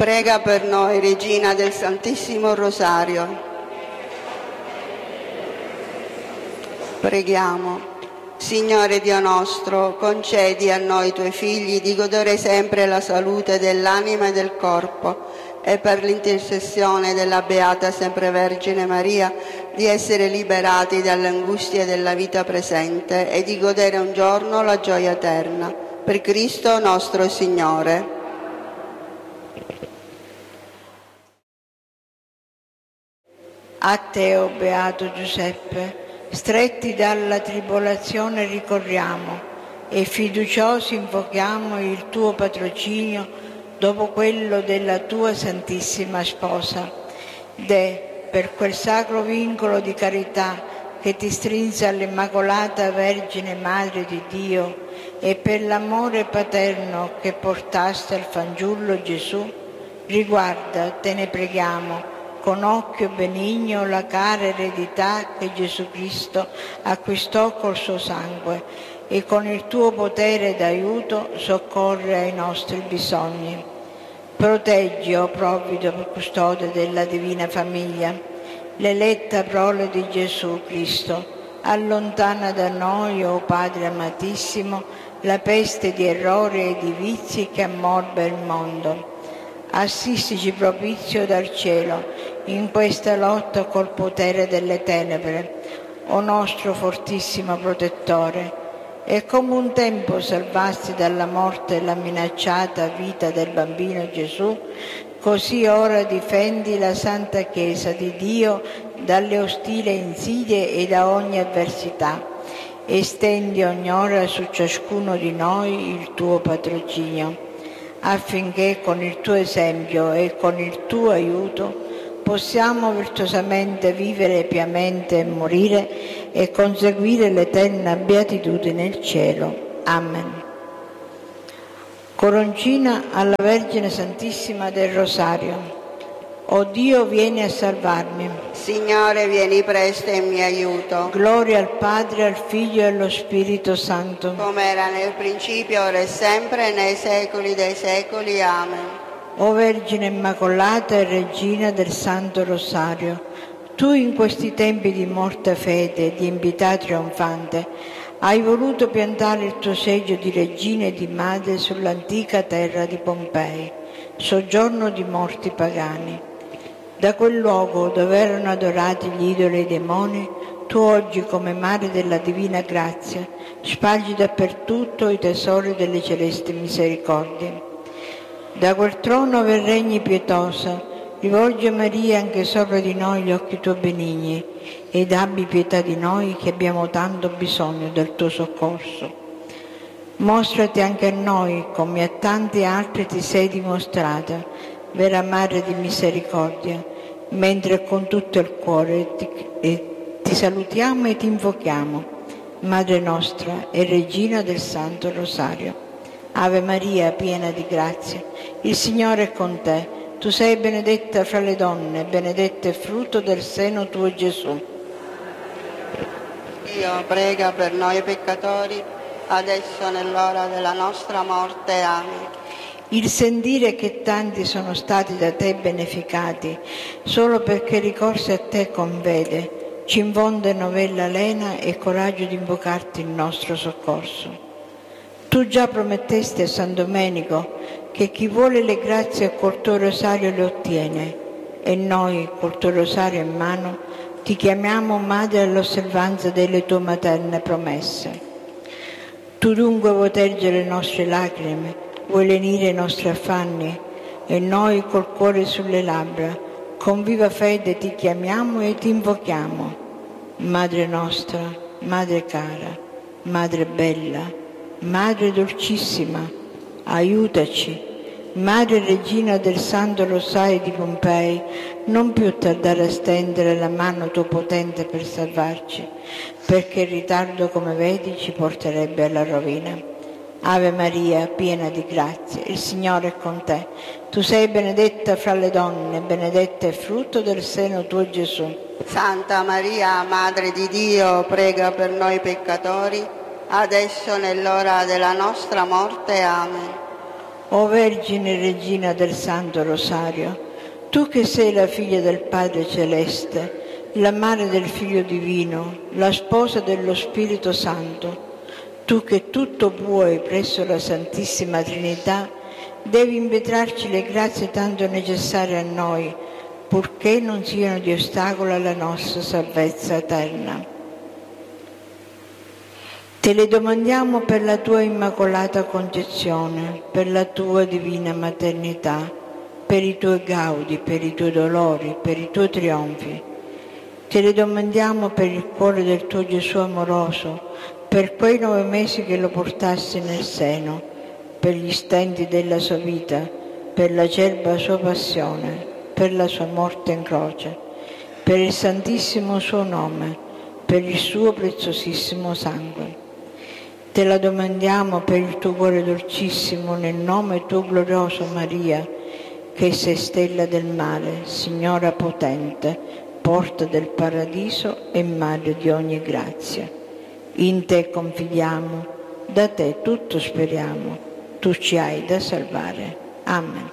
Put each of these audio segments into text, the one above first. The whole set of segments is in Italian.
Prega per noi, Regina del Santissimo Rosario. Preghiamo. Signore Dio nostro, concedi a noi tuoi figli di godere sempre la salute dell'anima e del corpo e per l'intercessione della Beata Sempre Vergine Maria di essere liberati dalle angustie della vita presente e di godere un giorno la gioia eterna. Per Cristo nostro Signore. A te, o Beato Giuseppe, stretti dalla tribolazione ricorriamo e fiduciosi invochiamo il tuo patrocinio dopo quello della tua Santissima Sposa. Per quel sacro vincolo di carità che ti strinse all'Immacolata Vergine Madre di Dio e per l'amore paterno che portaste al fanciullo Gesù, riguarda, te ne preghiamo, con occhio benigno la cara eredità che Gesù Cristo acquistò col suo sangue e con il tuo potere d'aiuto soccorre ai nostri bisogni. Proteggi, o provvido custode della Divina Famiglia, l'eletta prole di Gesù Cristo. Allontana da noi, o Padre amatissimo, la peste di errori e di vizi che ammorba il mondo. Assistici propizio dal cielo in questa lotta col potere delle tenebre, o nostro fortissimo protettore, e come un tempo salvasti dalla morte la minacciata vita del bambino Gesù, così ora difendi la Santa Chiesa di Dio dalle ostili insidie e da ogni avversità. Estendi ogni ora su ciascuno di noi il tuo patrocinio, affinché con il tuo esempio e con il tuo aiuto possiamo virtuosamente vivere piamente e morire e conseguire l'eterna beatitudine nel cielo. Amen. Coroncina alla Vergine Santissima del Rosario. O Dio, vieni a salvarmi. Signore, vieni presto in mio aiuto. Gloria al Padre, al Figlio e allo Spirito Santo. Come era nel principio, ora e sempre, nei secoli dei secoli. Amen. O Vergine Immacolata e Regina del Santo Rosario, tu in questi tempi di morta fede e di invità trionfante hai voluto piantare il tuo seggio di regina e di madre sull'antica terra di Pompei, soggiorno di morti pagani. Da quel luogo dove erano adorati gli idoli e i demoni, tu oggi, come mare della divina grazia, spargi dappertutto i tesori delle celesti misericordie. Da quel trono ove regni pietosa, rivolge Maria anche sopra di noi gli occhi tuoi benigni ed abbi pietà di noi che abbiamo tanto bisogno del tuo soccorso. Mostrati anche a noi come a tanti altri ti sei dimostrata, vera Madre di misericordia, mentre con tutto il cuore ti salutiamo e ti invochiamo, Madre nostra e Regina del Santo Rosario. Ave Maria, piena di grazia, il Signore è con te. Tu sei benedetta fra le donne, benedetto è il frutto del seno tuo, Gesù. Dio, prega per noi peccatori, adesso nell'ora della nostra morte. Amen. Il sentire che tanti sono stati da te beneficati, solo perché ricorsi a te convede, ci infonde novella lena e coraggio di invocarti il nostro soccorso. Tu già promettesti a San Domenico che chi vuole le grazie col tuo rosario le ottiene, e noi, col tuo rosario in mano, ti chiamiamo Madre all'osservanza delle tue materne promesse. Tu dunque vuoi tergere le nostre lacrime, vuoi lenire i nostri affanni, e noi col cuore sulle labbra, con viva fede ti chiamiamo e ti invochiamo. Madre nostra, Madre cara, Madre bella, Madre dolcissima, aiutaci. Madre Regina del Santo Rosario di Pompei, non più tardare a stendere la mano tua potente per salvarci, perché il ritardo, come vedi, ci porterebbe alla rovina. Ave Maria, piena di grazia, il Signore è con te. Tu sei benedetta fra le donne, benedetto è il frutto del seno tuo, Gesù. Santa Maria, Madre di Dio, prega per noi peccatori, adesso nell'ora della nostra morte. Amen. O Vergine Regina del Santo Rosario, tu che sei la figlia del Padre Celeste, la madre del Figlio Divino, la sposa dello Spirito Santo, tu che tutto puoi presso la Santissima Trinità, devi invetrarci le grazie tanto necessarie a noi, purché non siano di ostacolo alla nostra salvezza eterna. Te le domandiamo per la tua Immacolata Concezione, per la tua divina maternità, per i tuoi gaudi, per i tuoi dolori, per i tuoi trionfi. Te le domandiamo per il cuore del tuo Gesù amoroso, per quei 9 mesi che lo portassi nel seno, per gli stenti della sua vita, per l'acerba sua passione, per la sua morte in croce, per il santissimo suo nome, per il suo preziosissimo sangue. Te la domandiamo per il tuo cuore dolcissimo, nel nome tuo glorioso Maria, che sei stella del mare, Signora potente, porta del paradiso e madre di ogni grazia. In te confidiamo, da te tutto speriamo, tu ci hai da salvare. Amen.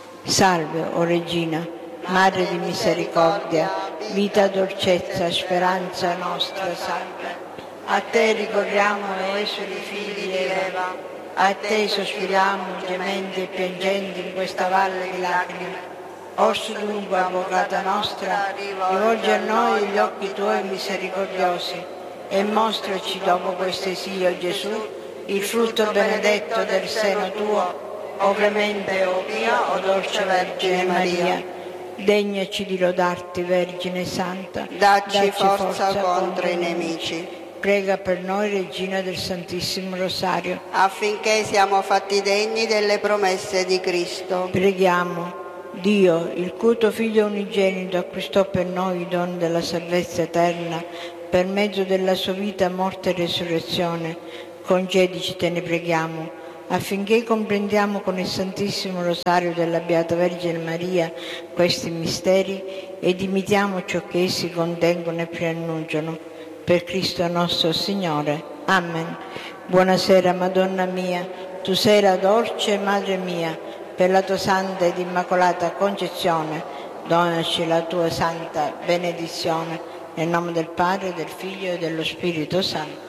Salve, o Regina, Madre di misericordia, vita, dolcezza, speranza nostra, salve. A te ricorriamo noi suoi figli di Eva, a te sospiriamo gementi e piangenti in questa valle di lacrime. Orso dunque, Avvocata nostra, rivolgi a noi gli occhi tuoi misericordiosi e mostraci dopo questo esilio, Gesù, il frutto benedetto del seno tuo, o clemente, o pia, o dolce Vergine Maria. Degnaci di lodarti, Vergine Santa, Dacci forza contro i nemici. Prega per noi, Regina del Santissimo Rosario, affinché siamo fatti degni delle promesse di Cristo. Preghiamo. Dio, il cui tuo Figlio unigenito acquistò per noi i doni della salvezza eterna, per mezzo della sua vita, morte e resurrezione, concedici, te ne preghiamo, affinché comprendiamo con il Santissimo Rosario della Beata Vergine Maria questi misteri ed imitiamo ciò che essi contengono e preannunciano. Per Cristo nostro Signore. Amen. Buonasera, Madonna mia, tu sei la dolce Madre mia, per la tua santa ed immacolata concezione, donaci la tua santa benedizione, nel nome del Padre, del Figlio e dello Spirito Santo.